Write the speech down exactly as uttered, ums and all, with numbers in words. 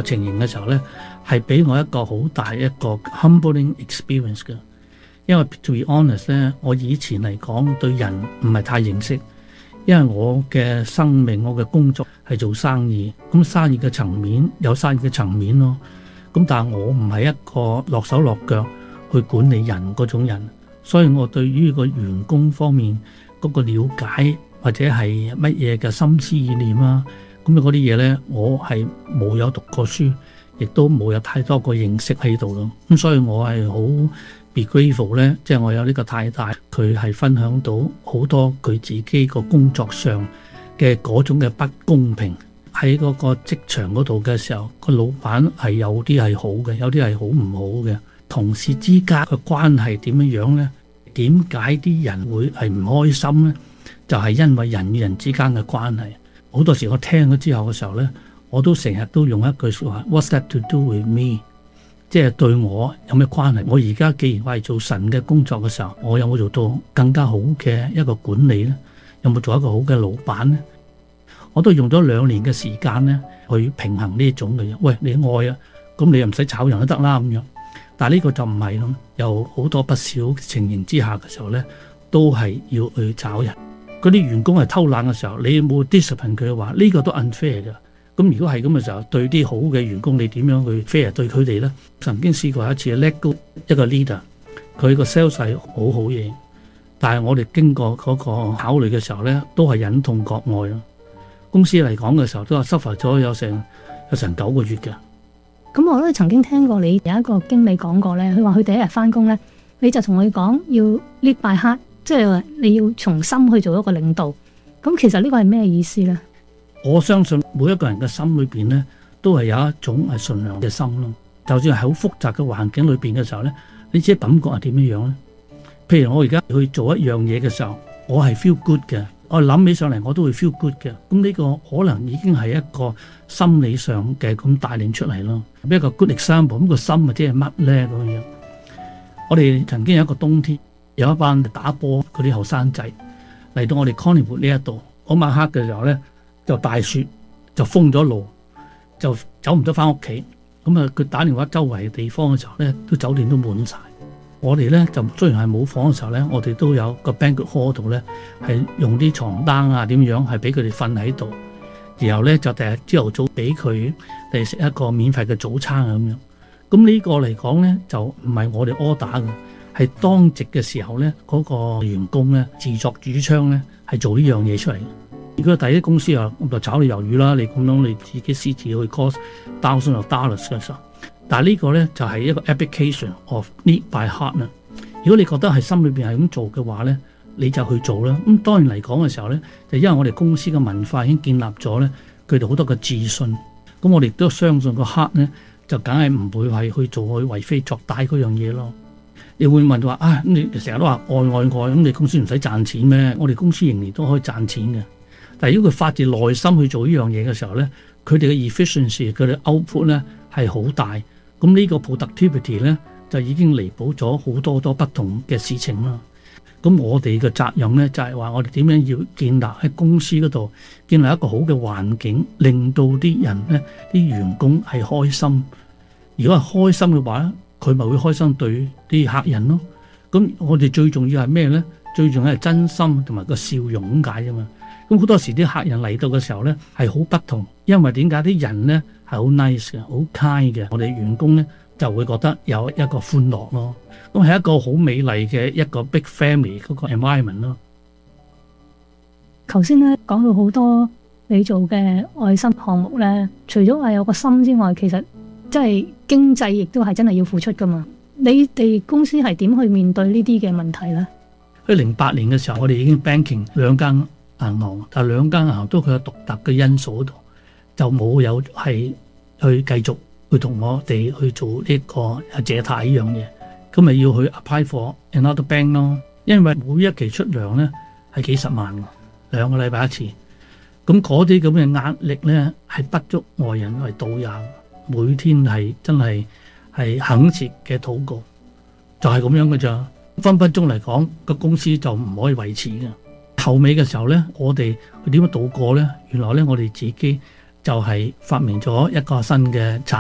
情形嘅時候呢，係俾我一個好大一個 humbling experience 嘅。因為 to be honest 呢，我以前嚟講對人唔係太認識，因為我嘅生命、我嘅工作係做生意，咁生意嘅層面有生意嘅層面咯。咁但係我唔係一個落手落腳去管理人嗰種人，所以我對於個員工方面嗰個了解或者係乜嘢嘅心思意念啊，咁嗰啲嘢呢，我係冇有讀過書，亦都冇有太多個認識喺度咯。咁所以我係好 be grateful 咧，即係我有呢個太太，佢係分享到好多佢自己個工作上嘅嗰種嘅不公平，喺嗰個職場嗰度嘅時候，個老闆係有啲係好嘅，有啲係好唔好嘅。同事之間嘅關係點樣樣呢？點解啲人會係唔開心呢？就係因為人與人之間嘅關係。好多時我聽咗之後嘅時候呢，我都成日都用一句說話 What's that to do with me？即係對我有咩關係？我而家既然我係做神嘅工作嘅時候，我有冇做到更加好嘅一個管理呢？有冇做一個好嘅老闆呢？我都用咗兩年嘅時間呢去平衡呢種嘅嘢。喂，你愛啊，咁你又唔使炒人都得啦咁樣。但係呢個就唔係咯，有好多不少情形之下嘅時候呢，都係要去炒人。嗰啲員工係偷懶嘅時候，你冇 discipline 佢嘅話，呢個都 unfair 嘅。咁如果係咁嘅時候，對啲好嘅員工，你點樣去 fair 對佢哋呢？曾經試過一次 let go 一個 leader，佢個 sales 係好好嘢，但係我哋經過嗰個考慮嘅時候呢，都係忍痛割愛咯。公司嚟講嘅時候，都係 suffer 咗有成有成九個月嘅。 咁我都曾經聽過你有一個經理講過呢，佢話佢第一日翻工呢，你就同佢講要 lead by heart，即係話你要從心去做一個領導。咁其實呢個係咩意思呢？ 我相信每一個人嘅心裏邊呢，都係有一種係純良嘅心咯。就算係好複雜嘅環境裏邊嘅時候呢，你自己感覺係點樣樣呢？譬如我而家去做一樣嘢嘅時候，我係 feel good 嘅，我諗起上嚟我都會 feel good 嘅。咁呢個可能已經係一個心理上嘅咁帶領出嚟咯。一個 good example，咁個心啊即係乜呢？咁樣？我哋曾經有一個冬天，有一班打波嗰啲後生仔嚟到我哋 Collingwood 呢一度，嗰晚黑嘅時候呢，就大雪，就封咗路，就走唔得翻屋企。咁啊，佢打電話周圍嘅地方嘅時候咧，都酒店都滿晒。我哋咧就雖然係冇房嘅時候咧，我哋都有個 banquet hall 度咧，係用啲床單啊點樣，係俾佢哋瞓喺度。然後咧就第日朝頭早俾佢哋食一個免費嘅早餐啊咁樣。咁呢個嚟講咧，就唔係我哋 order 嘅，係當值嘅時候咧，嗰個員工咧自作主張咧，係做呢樣嘢出嚟。如果第啲公司啊，就炒你魷魚啦，你咁樣你自己私自去 cost thousands of dollars 嘅時候，但係呢個咧就係一個 application of lead by heart 啦。如果你覺得係心裏邊係咁做嘅話咧，你就去做啦。咁當然嚟講嘅時候咧，就因為我哋公司嘅文化已經建立咗咧，佢哋好多嘅自信。咁我哋都相信個 heart 咧，就梗係唔會係去做去為非作歹嗰樣嘢咯。你會問話啊，咁你成日都話愛愛愛，咁你公司唔使賺錢咩？我哋公司仍然都可以賺錢嘅。但係如果佢發自內心去做呢樣嘢嘅時候咧，佢哋嘅 efficiency 佢哋 output 咧係好大，咁呢個 productivity 咧就已經彌補咗好多多不同嘅事情啦。咁我哋嘅責任咧就係話我哋點樣要建立喺公司嗰度建立一個好嘅環境，令到啲人咧啲員工係開心。如果係開心嘅話咧，佢咪會開心對啲客人咯。咁我哋最重要係咩咧？最重要係真心同埋個笑容咁解啫嘛。咁好多時啲客人嚟到嘅時候咧係好不同，因為點解啲人咧係好 nice 嘅，好 kind 嘅，我哋員工咧就會覺得有一個歡樂咯。咁係一個好美麗嘅一個 big family 嗰個 environment 咯。 頭先咧講到好多你做嘅愛心項目咧，除咗話有個心之外，其實即係經濟亦都係真係要付出噶嘛。你哋公司係點去面對呢啲嘅問題咧？ 喺零八年嘅時候，我哋已經 banking 兩間銀行，但係兩間銀行都佢有獨特嘅因素喺度，就冇有係去繼續去同我哋去做呢個借貸呢樣嘢，咁咪要去 apply for another bank 咯。因為每一期出糧咧係幾十萬，兩個禮拜一次，咁嗰啲咁嘅壓力咧係不足外人為導也，每天係真係係懇切嘅禱告，就係咁樣嘅咋。分分鐘嚟講，個公司就唔可以維持嘅。後尾嘅時候呢，我哋點樣度過呢？原來呢，我哋自己就係發明咗一個新嘅產